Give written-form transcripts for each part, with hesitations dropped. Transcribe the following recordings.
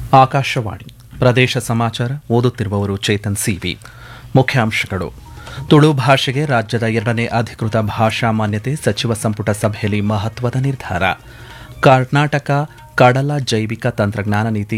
ಆಕಾಶವಾಣಿ ಪ್ರದೇಶ ಸಮಾಚಾರ ಓದುತ್ತಿರುವವರು ಚೇತನ್ ಸಿವಿ. ಮುಖ್ಯಾಂಶಗಳು. ತುಳು ಭಾಷೆಗೆ ರಾಜ್ಯದ 2ನೇ ಅಧಿಕೃತ ಭಾಷಾ ಮಾನ್ಯತೆ, ಸಚಿವ ಸಂಪುಟ ಸಭೆಯಲ್ಲಿ ಮಹತ್ವದ ನಿರ್ಧಾರ. ಕರ್ನಾಟಕ ಕಡಲ ಜೈವಿಕ ತಂತ್ರಜ್ಞಾನ ನೀತಿ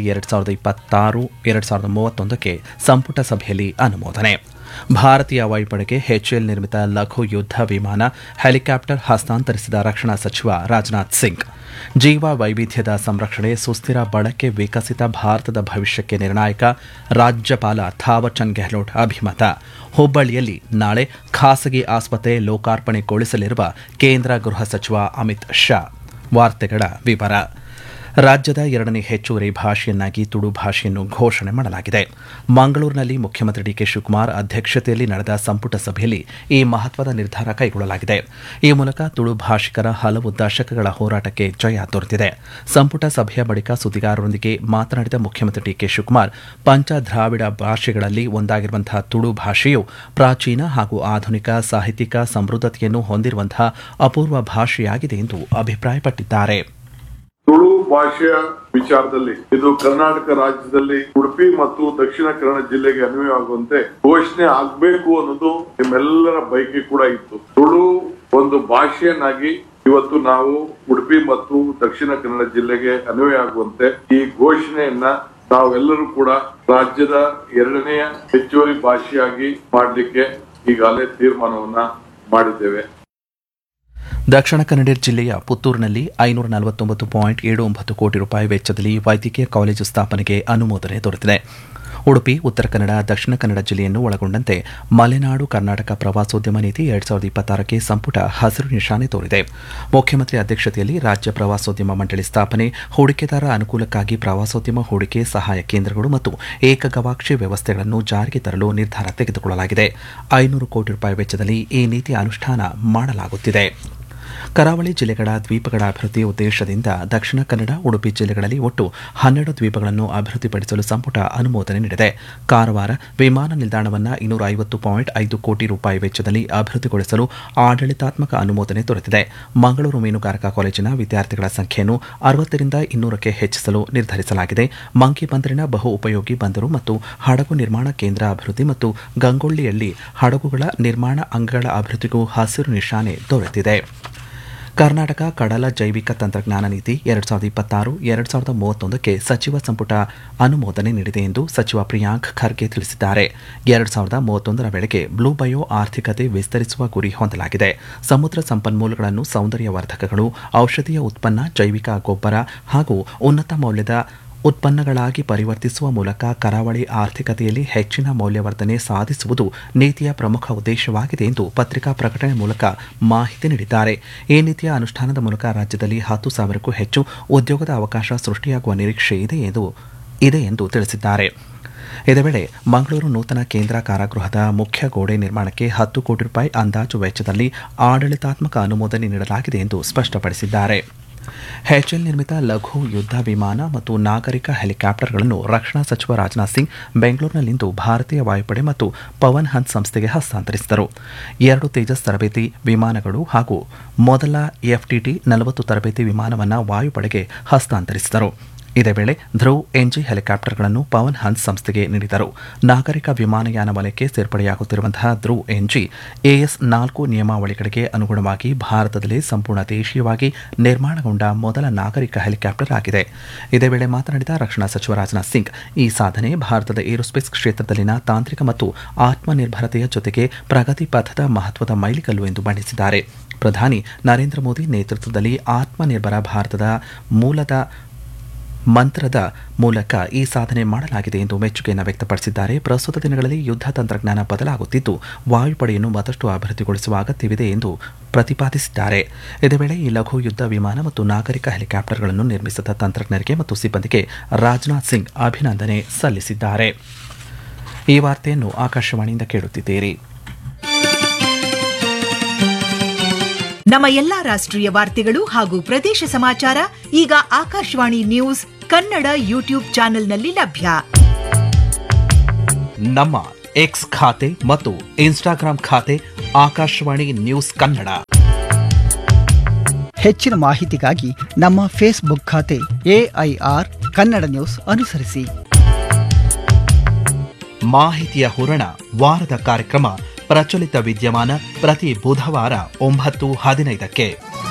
2026-2031ಕ್ಕೆ ಸಂಪುಟ ಸಭೆಯಲ್ಲಿ ಅನುಮೋದನೆ. ಭಾರತೀಯ ವಾಯುಪಡೆಗೆ ಎಚ್ಎಎಲ್ ನಿರ್ಮಿತ ಲಘು ಯುದ್ಧ ವಿಮಾನ, ಹೆಲಿಕಾಪ್ಟರ್ ಹಸ್ತಾಂತರಿಸಿದ ರಕ್ಷಣಾ ಸಚಿವ ರಾಜನಾಥ್ ಸಿಂಗ್. ಜೀವ ವೈವಿಧ್ಯದ ಸಂರಕ್ಷಣೆ, ಸುಸ್ಥಿರ ಬಳಕೆ ವಿಕಸಿತ ಭಾರತದ ಭವಿಷ್ಯಕ್ಕೆ ನಿರ್ಣಾಯಕ, ರಾಜ್ಯಪಾಲ ಥಾವರ್ ಚಂದ್ ಗೆಹ್ಲೋಟ್ ಅಭಿಮತ. ಹುಬ್ಬಳ್ಳಿಯಲ್ಲಿ ನಾಳೆ ಖಾಸಗಿ ಆಸ್ಪತ್ರೆ ಲೋಕಾರ್ಪಣೆಗೊಳಿಸಲಿರುವ ಕೇಂದ್ರ ಗೃಹ ಸಚಿವ ಅಮಿತ್ ಶಾ. ವಾರ್ತೆಗಳ ವಿವರ. ರಾಜ್ಯದ 2ನೇ ಹೆಚ್ಚುವರಿ ಭಾಷೆಯನ್ನಾಗಿ ತುಳು ಭಾಷೆಯನ್ನು ಘೋಷಣೆ ಮಾಡಲಾಗಿದೆ. ಮಂಗಳೂರಿನಲ್ಲಿ ಮುಖ್ಯಮಂತ್ರಿ ಡಿಕೆ ಶಿವಕುಮಾರ್ ಅಧ್ಯಕ್ಷತೆಯಲ್ಲಿ ನಡೆದ ಸಂಪುಟ ಸಭೆಯಲ್ಲಿ ಈ ಮಹತ್ವದ ನಿರ್ಧಾರ ಕೈಗೊಳ್ಳಲಾಗಿದೆ. ಈ ಮೂಲಕ ತುಳು ಭಾಷಿಕರ ಹಲವು ದಶಕಗಳ ಹೋರಾಟಕ್ಕೆ ಜಯ ದೊರೆತಿದೆ. ಸಂಪುಟ ಸಭೆಯ ಬಳಿಕ ಸುದ್ದಿಗಾರರೊಂದಿಗೆ ಮಾತನಾಡಿದ ಮುಖ್ಯಮಂತ್ರಿ ಡಿಕೆ ಶಿವಕುಮಾರ್, ಪಂಚ ದ್ರಾವಿಡ ಭಾಷೆಗಳಲ್ಲಿ ಒಂದಾಗಿರುವಂತಹ ತುಳು ಭಾಷೆಯು ಪ್ರಾಚೀನ ಹಾಗೂ ಆಧುನಿಕ ಸಾಹಿತ್ಯಿಕ ಸಮೃದ್ಧತೆಯನ್ನು ಹೊಂದಿರುವಂತಹ ಅಪೂರ್ವ ಭಾಷೆಯಾಗಿದೆ ಎಂದು ಅಭಿಪ್ರಾಯಪಟ್ಟಿದ್ದಾರೆ. ತುಳು ಭಾಷೆಯ ವಿಚಾರದಲ್ಲಿ ಇದು ಕರ್ನಾಟಕ ರಾಜ್ಯದಲ್ಲಿ ಉಡುಪಿ ಮತ್ತು ದಕ್ಷಿಣ ಕನ್ನಡ ಜಿಲ್ಲೆಗೆ ಅನ್ವಯವಾಗುವಂತೆ ಘೋಷಣೆ ಆಗಬೇಕು ಅನ್ನೋದು ನಿಮ್ಮೆಲ್ಲರ ಬಯಕೆ ಕೂಡ ಇತ್ತು. ತುಳು ಒಂದು ಭಾಷೆಯನ್ನಾಗಿ ಇವತ್ತು ನಾವು ಉಡುಪಿ ಮತ್ತು ದಕ್ಷಿಣ ಕನ್ನಡ ಜಿಲ್ಲೆಗೆ ಅನ್ವಯ ಆಗುವಂತೆ ಈ ಘೋಷಣೆಯನ್ನ ನಾವೆಲ್ಲರೂ ಕೂಡ ರಾಜ್ಯದ 2ನೇ ಹೆಚ್ಚುವರಿ ಭಾಷೆಯಾಗಿ ಮಾಡಲಿಕ್ಕೆ ಈಗಾಗಲೇ ತೀರ್ಮಾನವನ್ನ ಮಾಡಿದ್ದೇವೆ. ದಕ್ಷಿಣ ಕನ್ನಡ ಜಿಲ್ಲೆಯ ಪುತ್ತೂರಿನಲ್ಲಿ 549.79 ಕೋಟಿ ರೂಪಾಯಿ ವೆಚ್ಚದಲ್ಲಿ ವೈದ್ಯಕೀಯ ಕಾಲೇಜು ಸ್ಥಾಪನೆಗೆ ಅನುಮೋದನೆ ದೊರೆತಿದೆ. ಉಡುಪಿ, ಉತ್ತರ ಕನ್ನಡ, ದಕ್ಷಿಣ ಕನ್ನಡ ಜಿಲ್ಲೆಯನ್ನು ಒಳಗೊಂಡಂತೆ ಮಲೆನಾಡು ಕರ್ನಾಟಕ ಪ್ರವಾಸೋದ್ಯಮ ನೀತಿ 2026ಕ್ಕೆ ಸಂಪುಟ ಹಸಿರು ನಿಶಾನೆ ತೋರಿದೆ. ಮುಖ್ಯಮಂತ್ರಿ ಅಧ್ಯಕ್ಷತೆಯಲ್ಲಿ ರಾಜ್ಯ ಪ್ರವಾಸೋದ್ಯಮ ಮಂಡಳಿ ಸ್ಥಾಪನೆ, ಹೂಡಿಕೆದಾರರ ಅನುಕೂಲಕ್ಕಾಗಿ ಪ್ರವಾಸೋದ್ಯಮ ಹೂಡಿಕೆ ಸಹಾಯ ಕೇಂದ್ರಗಳು ಮತ್ತು ಏಕಗವಾಕ್ಷಿ ವ್ಯವಸ್ಥೆಗಳನ್ನು ಜಾರಿಗೆ ತರಲು ನಿರ್ಧಾರ ತೆಗೆದುಕೊಳ್ಳಲಾಗಿದೆ. 500 ಕೋಟಿ ರೂಪಾಯಿ ವೆಚ್ಚದಲ್ಲಿ ಈ ನೀತಿ ಅನುಷ್ಠಾನ ಮಾಡಲಾಗುತ್ತಿದೆ. ಕರಾವಳಿ ಜಿಲ್ಲೆಗಳ ದ್ವೀಪಗಳ ಅಭಿವೃದ್ಧಿ ಉದ್ದೇಶದಿಂದ ದಕ್ಷಿಣ ಕನ್ನಡ, ಉಡುಪಿ ಜಿಲ್ಲೆಗಳಲ್ಲಿ ಒಟ್ಟು 12 ದ್ವೀಪಗಳನ್ನು ಅಭಿವೃದ್ಧಿಪಡಿಸಲು ಸಂಪುಟ ಅನುಮೋದನೆ ನೀಡಿದೆ. ಕಾರವಾರ ವಿಮಾನ ನಿಲ್ದಾಣವನ್ನು 250.5 ಕೋಟಿ ರೂಪಾಯಿ ವೆಚ್ಚದಲ್ಲಿ ಅಭಿವೃದ್ಧಿಗೊಳಿಸಲು ಆಡಳಿತಾತ್ಮಕ ಅನುಮೋದನೆ ದೊರೆತಿದೆ. ಮಂಗಳೂರು ಮೀನುಗಾರಿಕಾ ಕಾಲೇಜಿನ ವಿದ್ಯಾರ್ಥಿಗಳ ಸಂಖ್ಯೆಯನ್ನು 60ರಿಂದ 200ಕ್ಕೆ ಹೆಚ್ಚಿಸಲು ನಿರ್ಧರಿಸಲಾಗಿದೆ. ಮಂಕಿ ಬಂದರಿನ ಬಹು ಉಪಯೋಗಿ ಬಂದರು ಮತ್ತು ಹಡಗು ನಿರ್ಮಾಣ ಕೇಂದ್ರ ಅಭಿವೃದ್ಧಿ ಮತ್ತು ಗಂಗೊಳ್ಳಿಯಲ್ಲಿ ಹಡಗುಗಳ ನಿರ್ಮಾಣ ಅಂಗಗಳ ಅಭಿವೃದ್ಧಿಗೂ ಹಸಿರು ನಿಶಾನೆ ದೊರೆತಿದೆ. ಕರ್ನಾಟಕ ಕಡಲ ಜೈವಿಕ ತಂತ್ರಜ್ಞಾನ ನೀತಿ 2026-2031ಕ್ಕೆ ಸಚಿವ ಸಂಪುಟ ಅನುಮೋದನೆ ನೀಡಿದೆ ಎಂದು ಸಚಿವ ಪ್ರಿಯಾಂಕ್ ಖರ್ಗೆ ತಿಳಿಸಿದ್ದಾರೆ. 2031ರ ವೇಳೆಗೆ ಬ್ಲೂ ಬಯೋ ಆರ್ಥಿಕತೆ ವಿಸ್ತರಿಸುವ ಗುರಿ ಹೊಂದಲಾಗಿದೆ. ಸಮುದ್ರ ಸಂಪನ್ಮೂಲಗಳನ್ನು ಸೌಂದರ್ಯವರ್ಧಕಗಳು, ಔಷಧೀಯ ಉತ್ಪನ್ನ, ಜೈವಿಕ ಗೊಬ್ಬರ ಹಾಗೂ ಉನ್ನತ ಮೌಲ್ಯದ ಉತ್ಪನ್ನಗಳಾಗಿ ಪರಿವರ್ತಿಸುವ ಮೂಲಕ ಕರಾವಳಿ ಆರ್ಥಿಕತೆಯಲ್ಲಿ ಹೆಚ್ಚಿನ ಮೌಲ್ಯವರ್ಧನೆ ಸಾಧಿಸುವುದು ನೀತಿಯ ಪ್ರಮುಖ ಉದ್ದೇಶವಾಗಿದೆ ಎಂದು ಪತ್ರಿಕಾ ಪ್ರಕಟಣೆ ಮೂಲಕ ಮಾಹಿತಿ ನೀಡಿದ್ದಾರೆ. ಈ ನೀತಿಯ ಅನುಷ್ಠಾನದ ಮೂಲಕ ರಾಜ್ಯದಲ್ಲಿ 10,000ಕ್ಕೂ ಹೆಚ್ಚು ಉದ್ಯೋಗದ ಅವಕಾಶ ಸೃಷ್ಟಿಯಾಗುವ ನಿರೀಕ್ಷೆ ಇದೆ ಎಂದು ತಿಳಿಸಿದ್ದಾರೆ. ಇದೇ ವೇಳೆ ಮಂಗಳೂರು ನೂತನ ಕೇಂದ್ರ ಕಾರಾಗೃಹದ ಮುಖ್ಯ ಗೋಡೆ ನಿರ್ಮಾಣಕ್ಕೆ 10 ಕೋಟಿ ರೂಪಾಯಿ ಅಂದಾಜು ವೆಚ್ಚದಲ್ಲಿ ಆಡಳಿತಾತ್ಮಕ ಅನುಮೋದನೆ ನೀಡಲಾಗಿದೆ ಎಂದು ಸ್ಪಷ್ಟಪಡಿಸಿದ್ದಾರೆ. ಎಚ್ಎಎಲ್ ನಿರ್ಮಿತ ಲಘು ಯುದ್ಧ ವಿಮಾನ ಮತ್ತು ನಾಗರಿಕ ಹೆಲಿಕಾಪ್ಟರ್ಗಳನ್ನು ರಕ್ಷಣಾ ಸಚಿವ ರಾಜನಾಥ್ ಸಿಂಗ್ ಬೆಂಗಳೂರಿನಲ್ಲಿಂದು ಭಾರತೀಯ ವಾಯುಪಡೆ ಮತ್ತು ಪವನ್ ಹನ್ಸ್ ಸಂಸ್ಥೆಗೆ ಹಸ್ತಾಂತರಿಸಿದರು. 2 ತೇಜಸ್ ತರಬೇತಿ ವಿಮಾನಗಳು ಹಾಗೂ ಮೊದಲ ಎಫ್ಟಿಟಿ 40 ತರಬೇತಿ ವಿಮಾನವನ್ನು ವಾಯುಪಡೆಗೆ ಹಸ್ತಾಂತರಿಸಿದರು. ಇದೇ ವೇಳೆ ಧ್ರುವ್ ಎನ್ಜಿ ಹೆಲಿಕಾಪ್ಟರ್ಗಳನ್ನು ಪವನ್ ಹನ್ಸ್ ಸಂಸ್ಥೆಗೆ ನೀಡಿದರು. ನಾಗರಿಕ ವಿಮಾನಯಾನ ವಲಯಕ್ಕೆ ಸೇರ್ಪಡೆಯಾಗುತ್ತಿರುವಂತಹ ಧ್ರುವ್ ಎನ್ಜಿ AS4 ನಿಯಮಾವಳಿಗಳಿಗೆ ಅನುಗುಣವಾಗಿ ಭಾರತದಲ್ಲಿ ಸಂಪೂರ್ಣ ದೇಶೀಯವಾಗಿ ನಿರ್ಮಾಣಗೊಂಡ ಮೊದಲ ನಾಗರಿಕ ಹೆಲಿಕಾಪ್ಟರ್ ಆಗಿದೆ. ಇದೇ ವೇಳೆ ಮಾತನಾಡಿದ ರಕ್ಷಣಾ ಸಚಿವ ರಾಜನಾಥ್ ಸಿಂಗ್, ಈ ಸಾಧನೆ ಭಾರತದ ಏರೋಸ್ಪೇಸ್ ಕ್ಷೇತ್ರದಲ್ಲಿನ ತಾಂತ್ರಿಕ ಮತ್ತು ಆತ್ಮನಿರ್ಭರತೆಯ ಜೊತೆಗೆ ಪ್ರಗತಿ ಪಥದ ಮಹತ್ವದ ಮೈಲಿಗಲ್ಲು ಎಂದು ಬಣ್ಣಿಸಿದ್ದಾರೆ. ಪ್ರಧಾನಿ ನರೇಂದ್ರ ಮೋದಿ ನೇತೃತ್ವದಲ್ಲಿ ಆತ್ಮನಿರ್ಭರ ಭಾರತದ ಮೂಲದ ಮಂತ್ರದ ಮೂಲಕ ಈ ಸಾಧನೆ ಮಾಡಲಾಗಿದೆ ಎಂದು ಮೆಚ್ಚುಗೆಯನ್ನು ವ್ಯಕ್ತಪಡಿಸಿದ್ದಾರೆ. ಪ್ರಸ್ತುತ ದಿನಗಳಲ್ಲಿ ಯುದ್ಧ ತಂತ್ರಜ್ಞಾನ ಬದಲಾಗುತ್ತಿದ್ದು ವಾಯುಪಡೆಯನ್ನು ಮತ್ತಷ್ಟು ಅಭಿವೃದ್ಧಿಗೊಳಿಸುವ ಅಗತ್ಯವಿದೆ ಎಂದು ಪ್ರತಿಪಾದಿಸಿದ್ದಾರೆ. ಇದೇ ವೇಳೆ ಈ ಲಘು ಯುದ್ಧ ವಿಮಾನ ಮತ್ತು ನಾಗರಿಕ ಹೆಲಿಕಾಪ್ಟರ್ಗಳನ್ನು ನಿರ್ಮಿಸಿದ ತಂತ್ರಜ್ಞರಿಗೆ ಮತ್ತು ಸಿಬ್ಬಂದಿಗೆ ರಾಜನಾಥ್ ಸಿಂಗ್ ಅಭಿನಂದನೆ ಸಲ್ಲಿಸಿದ್ದಾರೆ. ಈ ವಾರ್ತೆಯನ್ನು ಆಕಾಶವಾಣಿಯಿಂದ ಕೇಳುತ್ತಿದ್ದೀರಿ. ನಮ್ಮ ಎಲ್ಲಾ ರಾಷ್ಟ್ರೀಯ ವಾರ್ತೆಗಳು ಹಾಗೂ ಪ್ರದೇಶ ಸಮಾಚಾರ ಈಗ ಆಕಾಶವಾಣಿ ನ್ಯೂಸ್ ಕನ್ನಡ ಯೂಟ್ಯೂಬ್ ಚಾನೆಲ್ನಲ್ಲಿ ಲಭ್ಯ. ನಮ್ಮ ಎಕ್ಸ್ ಖಾತೆ ಮತ್ತು ಇನ್ಸ್ಟಾಗ್ರಾಂ ಖಾತೆ ಆಕಾಶವಾಣಿ ನ್ಯೂಸ್ ಕನ್ನಡ. ಹೆಚ್ಚಿನ ಮಾಹಿತಿಗಾಗಿ ನಮ್ಮ ಫೇಸ್ಬುಕ್ ಖಾತೆ AIR ಕನ್ನಡ ನ್ಯೂಸ್ ಅನುಸರಿಸಿ. ಮಾಹಿತಿಯ ಹೂರಣ ವಾರದ ಕಾರ್ಯಕ್ರಮ ಪ್ರಚಲಿತ ವಿದ್ಯಮಾನ ಪ್ರತಿ ಬುಧವಾರ 9:15ಕ್ಕೆ.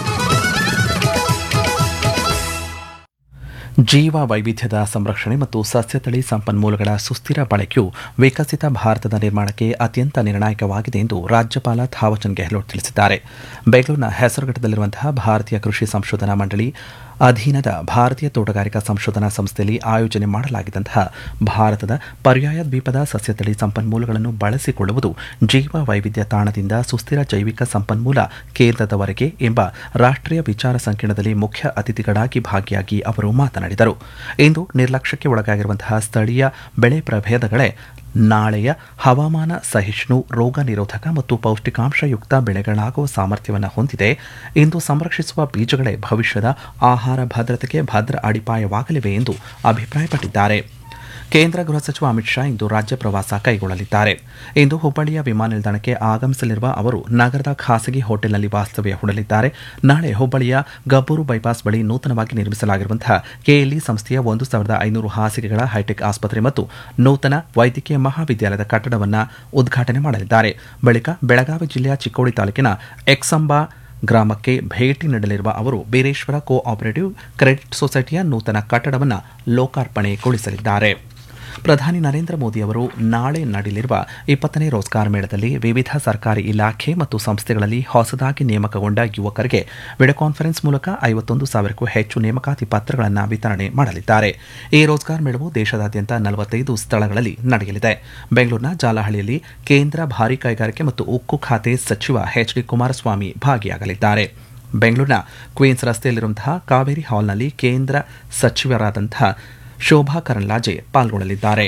ಜೀವ ವೈವಿಧ್ಯದ ಸಂರಕ್ಷಣೆ ಮತ್ತು ಸಸ್ಯತಳಿ ಸಂಪನ್ಮೂಲಗಳ ಸುಸ್ಥಿರ ಬಳಕೆಯು ವಿಕಸಿತ ಭಾರತದ ನಿರ್ಮಾಣಕ್ಕೆ ಅತ್ಯಂತ ನಿರ್ಣಾಯಕವಾಗಿದೆ ಎಂದು ರಾಜ್ಯಪಾಲ ಥಾವರ್ಚಂದ್ ಗೆಹ್ಲೋಟ್ ತಿಳಿಸಿದ್ದಾರೆ. ಬೆಂಗಳೂರಿನ ಹೆಸರುಘಟ್ಟದಲ್ಲಿರುವಂತಹ ಭಾರತೀಯ ಕೃಷಿ ಸಂಶೋಧನಾ ಮಂಡಳಿ ಅಧೀನದ ಭಾರತೀಯ ತೋಟಗಾರಿಕಾ ಸಂಶೋಧನಾ ಸಂಸ್ಥೆಯಲ್ಲಿ ಆಯೋಜನೆ ಮಾಡಲಾಗಿದ್ದಂತಹ ಭಾರತದ ಪರ್ಯಾಯ ದ್ವೀಪದ ಸಸ್ಯತಳಿ ಸಂಪನ್ಮೂಲಗಳನ್ನು ಬಳಸಿಕೊಳ್ಳುವುದು ಜೀವ ವೈವಿಧ್ಯ ತಾಣದಿಂದ ಸುಸ್ಥಿರ ಜೈವಿಕ ಸಂಪನ್ಮೂಲ ಕೇಂದ್ರದವರೆಗೆ ಎಂಬ ರಾಷ್ಟ್ರೀಯ ವಿಚಾರ ಸಂಕಿರಣದಲ್ಲಿ ಮುಖ್ಯ ಅತಿಥಿಗಳಾಗಿ ಭಾಗಿಯಾಗಿ ಅವರು ಮಾತನಾಡಿದರು. ಇಂದು ನಿರ್ಲಕ್ಷ್ಯಕ್ಕೆ ಒಳಗಾಗಿರುವಂತಹ ಸ್ಥಳೀಯ ಬೆಳೆ ಪ್ರಭೇದಗಳೇ ನಾಳೆಯ ಹವಾಮಾನ ಸಹಿಷ್ಣು, ರೋಗ ನಿರೋಧಕ ಮತ್ತು ಪೌಷ್ಟಿಕಾಂಶಯುಕ್ತ ಬೆಳೆಗಳಾಗುವ ಸಾಮರ್ಥ್ಯವನ್ನು ಹೊಂದಿದೆ. ಇಂದು ಸಂರಕ್ಷಿಸುವ ಬೀಜಗಳೇ ಭವಿಷ್ಯದ ಆಹಾರ ಭದ್ರತೆಗೆ ಭದ್ರ ಅಡಿಪಾಯವಾಗಲಿವೆ ಎಂದು ಅಭಿಪ್ರಾಯಪಟ್ಟಿದ್ದಾರೆ. ಕೇಂದ್ರ ಗೃಹ ಸಚಿವ ಅಮಿತ್ ಶಾ ಇಂದು ರಾಜ್ಯ ಪ್ರವಾಸ ಕೈಗೊಳ್ಳಲಿದ್ದಾರೆ. ಇಂದು ಹುಬ್ಬಳ್ಳಿಯ ವಿಮಾನ ನಿಲ್ದಾಣಕ್ಕೆ ಆಗಮಿಸಲಿರುವ ಅವರು ನಗರದ ಖಾಸಗಿ ಹೋಟೆಲ್ನಲ್ಲಿ ವಾಸ್ತವ್ಯ ಹೂಡಲಿದ್ದಾರೆ. ನಾಳೆ ಹುಬ್ಬಳ್ಳಿಯ ಗಬ್ಬೂರು ಬೈಪಾಸ್ ಬಳಿ ನೂತನವಾಗಿ ನಿರ್ಮಿಸಲಾಗಿರುವಂತಹ ಕೆಎಲ್ಇ ಸಂಸ್ಥೆಯ 1,500 ಹಾಸಿಗೆಗಳ ಹೈಟೆಕ್ ಆಸ್ಪತ್ರೆ ಮತ್ತು ನೂತನ ವೈದ್ಯಕೀಯ ಮಹಾವಿದ್ಯಾಲಯದ ಕಟ್ಟಡವನ್ನು ಉದ್ಘಾಟನೆ ಮಾಡಲಿದ್ದಾರೆ. ಬಳಿಕ ಬೆಳಗಾವಿ ಜಿಲ್ಲೆಯ ಚಿಕ್ಕೋಡಿ ತಾಲೂಕಿನ ಎಕ್ಸಂಬಾ ಗ್ರಾಮಕ್ಕೆ ಭೇಟಿ ನೀಡಲಿರುವ ಅವರು ಬೀರೇಶ್ವರ ಕೋ ಆಪರೇಟಿವ್ ಕ್ರೆಡಿಟ್ ಸೊಸೈಟಿಯ ನೂತನ ಕಟ್ಟಡವನ್ನು ಲೋಕಾರ್ಪಣೆಗೊಳಿಸಲಿದ್ದಾರೆ. ಪ್ರಧಾನಿ ನರೇಂದ್ರ ಮೋದಿ ಅವರು ನಾಳೆ ನಡೆಯಲಿರುವ 20ನೇ ರೋಜ್ಗಾರ್ ಮೇಳದಲ್ಲಿ ವಿವಿಧ ಸರ್ಕಾರಿ ಇಲಾಖೆ ಮತ್ತು ಸಂಸ್ಥೆಗಳಲ್ಲಿ ಹೊಸದಾಗಿ ನೇಮಕಗೊಂಡ ಯುವಕರಿಗೆ ವಿಡಿಯೋ ಕಾನ್ಫರೆನ್ಸ್ ಮೂಲಕ 51,000ಕ್ಕೂ ಹೆಚ್ಚು ನೇಮಕಾತಿ ಪತ್ರಗಳನ್ನು ವಿತರಣೆ ಮಾಡಲಿದ್ದಾರೆ. ಈ ರೋಜ್ಗಾರ್ ಮೇಳವು ದೇಶದಾದ್ಯಂತ 45 ಸ್ಥಳಗಳಲ್ಲಿ ನಡೆಯಲಿದೆ. ಬೆಂಗಳೂರಿನ ಜಾಲಹಳ್ಳಿಯಲ್ಲಿ ಕೇಂದ್ರ ಭಾರೀ ಕೈಗಾರಿಕೆ ಮತ್ತು ಉಕ್ಕು ಖಾತೆ ಸಚಿವ ಎಚ್.ಡಿ. ಕುಮಾರಸ್ವಾಮಿ ಭಾಗಿಯಾಗಲಿದ್ದಾರೆ. ಬೆಂಗಳೂರಿನ ಕ್ವೀನ್ಸ್ ರಸ್ತೆಯಲ್ಲಿರುವಂತಹ ಕಾವೇರಿ ಹಾಲ್ನಲ್ಲಿ ಕೇಂದ್ರ ಸಚಿವರಾದಂತಹ ಶೋಭಾ ಕರಂದ್ಲಾಜೆ ಪಾಲ್ಗೊಳ್ಳಲಿದ್ದಾರೆ.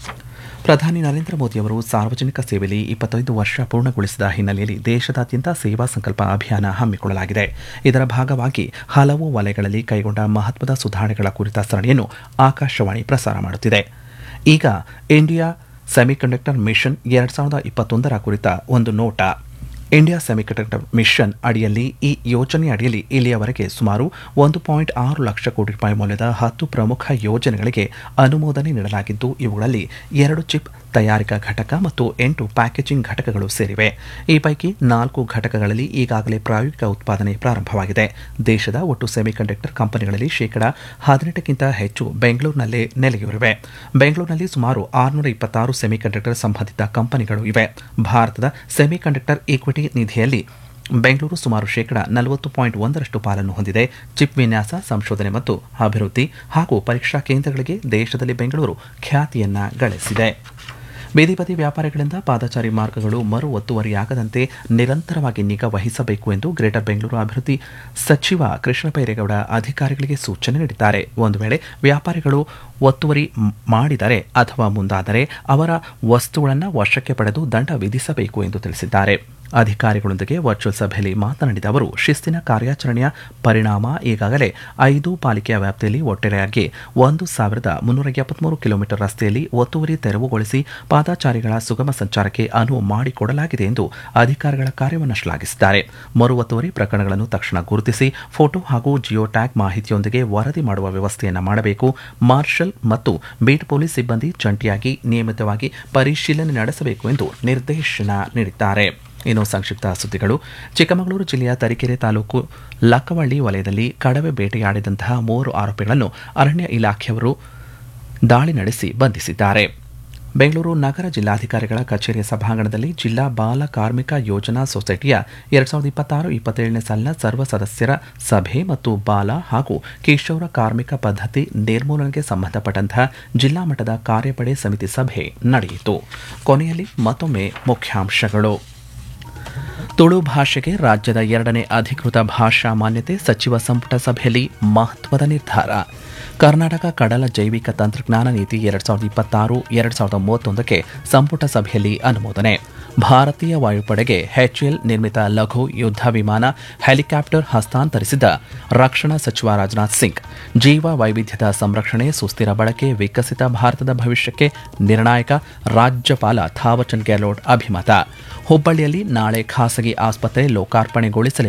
ಪ್ರಧಾನಿ ನರೇಂದ್ರ ಮೋದಿ ಅವರು ಸಾರ್ವಜನಿಕ ಸೇವೆಯಲ್ಲಿ 25 ವರ್ಷ ಪೂರ್ಣಗೊಳಿಸಿದ ಹಿನ್ನೆಲೆಯಲ್ಲಿ ದೇಶದಾದ್ಯಂತ ಸೇವಾ ಸಂಕಲ್ಪ ಅಭಿಯಾನ ಹಮ್ಮಿಕೊಳ್ಳಲಾಗಿದೆ. ಇದರ ಭಾಗವಾಗಿ ಹಲವು ವಲಯಗಳಲ್ಲಿ ಕೈಗೊಂಡ ಮಹತ್ವದ ಸುಧಾರಣೆಗಳ ಕುರಿತ ಸರಣಿಯನ್ನು ಆಕಾಶವಾಣಿ ಪ್ರಸಾರ ಮಾಡುತ್ತಿದೆ. ಈಗ ಇಂಡಿಯಾ ಸೆಮಿಕಂಡಕ್ಟರ್ ಮಿಷನ್ 2021 ಕುರಿತ ಒಂದು ನೋಟ. ಇಂಡಿಯಾ ಸೆಮಿಕಂಡಕ್ಟರ್ ಮಿಷನ್ ಅಡಿಯಲ್ಲಿ ಈ ಯೋಜನೆ ಅಡಿಯಲ್ಲಿ ಇಲ್ಲಿಯವರೆಗೆ ಸುಮಾರು 1.6 ಲಕ್ಷ ಕೋಟಿ ರೂಪಾಯಿ ಮೌಲ್ಯದ 10 ಪ್ರಮುಖ ಯೋಜನೆಗಳಿಗೆ ಅನುಮೋದನೆ ನೀಡಲಾಗಿದ್ದು, ಇವುಗಳಲ್ಲಿ 2 ಚಿಪ್ ತಯಾರಿಕಾ ಘಟಕ ಮತ್ತು 8 ಪ್ಯಾಕೇಜಿಂಗ್ ಘಟಕಗಳು ಸೇರಿವೆ. ಈ ಪೈಕಿ 4 ಘಟಕಗಳಲ್ಲಿ ಈಗಾಗಲೇ ಪ್ರಾಯೋಗಿಕ ಉತ್ಪಾದನೆ ಪ್ರಾರಂಭವಾಗಿದೆ. ದೇಶದ ಒಟ್ಟು ಸೆಮಿಕಂಡಕ್ಟರ್ ಕಂಪನಿಗಳಲ್ಲಿ 18% ಹೆಚ್ಚು ಬೆಂಗಳೂರಿನಲ್ಲೇ ನೆಲೆಯೂರಿವೆ. ಬೆಂಗಳೂರಿನಲ್ಲಿ ಸುಮಾರು 626 ಸೆಮಿಕಂಡಕ್ಟರ್ ಸಂಬಂಧಿತ ಕಂಪನಿಗಳು ಇವೆ. ಭಾರತದ ಸೆಮಿಕಂಡಕ್ಟರ್ ಈಕ್ವಿಟಿ ನಿಧಿಯಲ್ಲಿ ಬೆಂಗಳೂರು ಸುಮಾರು 40.1% ಪಾಲನ್ನು ಹೊಂದಿದೆ. ಚಿಪ್ ವಿನ್ಯಾಸ, ಸಂಶೋಧನೆ ಮತ್ತು ಅಭಿವೃದ್ಧಿ ಹಾಗೂ ಪರೀಕ್ಷಾ ಕೇಂದ್ರಗಳಿಗೆ ದೇಶದಲ್ಲಿ ಬೆಂಗಳೂರು ಖ್ಯಾತಿಯನ್ನ ಗಳಿಸಿದೆ. ಬೀದಿ ಬದಿ ವ್ಯಾಪಾರಿಗಳಿಂದ ಪಾದಚಾರಿ ಮಾರ್ಗಗಳು ಮರು ಒತ್ತುವರಿಯಾಗದಂತೆ ನಿರಂತರವಾಗಿ ನಿಗಾ ವಹಿಸಬೇಕು ಎಂದು ಗ್ರೇಟರ್ ಬೆಂಗಳೂರು ಅಭಿವೃದ್ಧಿ ಸಚಿವ ಕೃಷ್ಣ ಬೈರೇಗೌಡ ಅಧಿಕಾರಿಗಳಿಗೆ ಸೂಚನೆ ನೀಡಿದ್ದಾರೆ. ಒಂದು ವೇಳೆ ವ್ಯಾಪಾರಿಗಳು ಒತ್ತುವರಿ ಮಾಡಿದರೆ ಅಥವಾ ಮುಂದಾದರೆ ಅವರ ವಸ್ತುಗಳನ್ನು ವಶಕ್ಕೆ ಪಡೆದು ದಂಡ ವಿಧಿಸಬೇಕು ಎಂದು ತಿಳಿಸಿದ್ದಾರೆ. ಅಧಿಕಾರಿಗಳೊಂದಿಗೆ ವರ್ಚುವಲ್ ಸಭೆಯಲ್ಲಿ ಮಾತನಾಡಿದ ಅವರು, ಶಿಸ್ತಿನ ಕಾರ್ಯಾಚರಣೆಯ ಪರಿಣಾಮ ಈಗಾಗಲೇ 5 ಪಾಲಿಕೆಯ ವ್ಯಾಪ್ತಿಯಲ್ಲಿ ಒಟ್ಟಾರೆಯಾಗಿ 1,373 ಕಿಲೋಮೀಟರ್ ರಸ್ತೆಯಲ್ಲಿ ಒತ್ತುವರಿ ತೆರವುಗೊಳಿಸಿ ಪಾದಚಾರಿಗಳ ಸುಗಮ ಸಂಚಾರಕ್ಕೆ ಅನುವು ಮಾಡಿಕೊಡಲಾಗಿದೆ ಎಂದು ಅಧಿಕಾರಿಗಳ ಕಾರ್ಯವನ್ನು ಶ್ಲಾಘಿಸಿದ್ದಾರೆ. ಮರು ಒತ್ತುವರಿ ಪ್ರಕರಣಗಳನ್ನು ತಕ್ಷಣ ಗುರುತಿಸಿ ಫೋಟೋ ಹಾಗೂ ಜಿಯೋ ಟ್ಯಾಗ್ ಮಾಹಿತಿಯೊಂದಿಗೆ ವರದಿ ಮಾಡುವ ವ್ಯವಸ್ಥೆಯನ್ನು ಮಾಡಬೇಕು. ಮಾರ್ಷಲ್ ಮತ್ತು ಬೀಟ್ ಪೊಲೀಸ್ ಸಿಬ್ಬಂದಿ ಜಂಟಿಯಾಗಿ ನಿಯಮಿತವಾಗಿ ಪರಿಶೀಲನೆ ನಡೆಸಬೇಕು ಎಂದು ನಿರ್ದೇಶನ ನೀಡಿದ್ದಾರೆ. ಇನ್ನು ಸಂಕ್ಷಿಪ್ತ ಸುದ್ದಿಗಳು. ಚಿಕ್ಕಮಗಳೂರು ಜಿಲ್ಲೆಯ ತರೀಕೆರೆ ತಾಲೂಕು ಲಕ್ಕವಳ್ಳಿ ವಲಯದಲ್ಲಿ ಕಡವೆ ಬೇಟೆಯಾಡಿದಂತಹ 3 ಆರೋಪಿಗಳನ್ನು ಅರಣ್ಯ ಇಲಾಖೆಯವರು ದಾಳಿ ನಡೆಸಿ ಬಂಧಿಸಿದ್ದಾರೆ. ಬೆಂಗಳೂರು ನಗರ ಜಿಲ್ಲಾಧಿಕಾರಿಗಳ ಕಚೇರಿಯ ಸಭಾಂಗಣದಲ್ಲಿ ಜಿಲ್ಲಾ ಬಾಲ ಕಾರ್ಮಿಕ ಯೋಜನಾ ಸೊಸೈಟಿಯ 2026-27ನೇ ಸಾಲಿನ ಸರ್ವ ಸದಸ್ಯರ ಸಭೆ ಮತ್ತು ಬಾಲ ಹಾಗೂ ಕಿಶೋರ ಕಾರ್ಮಿಕ ಪದ್ಧತಿ ನಿರ್ಮೂಲನೆಗೆ ಸಂಬಂಧಪಟ್ಟಂತಹ ಜಿಲ್ಲಾ ಮಟ್ಟದ ಕಾರ್ಯಪಡೆ ಸಮಿತಿ ಸಭೆ ನಡೆಯಿತು. ಕೊನೆಯಲ್ಲಿ ಮತ್ತೊಮ್ಮೆ ಮುಖ್ಯಾಂಶಗಳು. ತುಳು ಭಾಷೆಗೆ ರಾಜ್ಯದ 2ನೇ ಅಧಿಕೃತ ಭಾಷಾ ಮಾನ್ಯತೆ, ಸಚಿವ ಸಂಪುಟ ಸಭೆಯಲ್ಲಿ ಮಹತ್ವದ ನಿರ್ಧಾರ. ಕರ್ನಾಟಕ ಕಡಲ ಜೈವಿಕ ತಂತ್ರಜ್ಞಾನ ನೀತಿ 2026-2031ಕ್ಕೆ ಸಂಪುಟ ಸಭೆಯಲ್ಲಿ ಅನುಮೋದನೆ. ಭಾರತೀಯ ವಾಯುಪಡೆಗೆ ಎಚ್ಎಎಲ್ ನಿರ್ಮಿತ ಲಘು ಯುದ್ಧ ವಿಮಾನ, ಹೆಲಿಕಾಪ್ಟರ್ ಹಸ್ತಾಂತರಿಸಿದ ರಕ್ಷಣಾ ಸಚಿವ ರಾಜನಾಥ್ ಸಿಂಗ್. ಜೀವ ವೈವಿಧ್ಯದ ಸಂರಕ್ಷಣೆ, ಸುಸ್ಥಿರ ಬಳಕೆ ವಿಕಸಿತ ಭಾರತದ ಭವಿಷ್ಯಕ್ಕೆ ನಿರ್ಣಾಯಕ, ರಾಜ್ಯಪಾಲ ಥಾವರ್ಚಂದ್ ಗೆಹ್ಲೋಟ್ ಅಭಿಮತ. ಹುಬ್ಬಳ್ಳಿಯಲ್ಲಿ ನಾಳೆ ಖಾಸಗಿ ಆಸ್ಪತ್ರೆ ಲೋಕಾರ್ಪಣೆಗೊಳಿಸಲಿದೆ